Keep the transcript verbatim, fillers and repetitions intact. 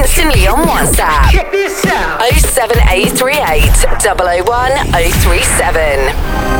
instantly on WhatsApp. Check this out. oh seven eight three eight, double oh one, oh three seven.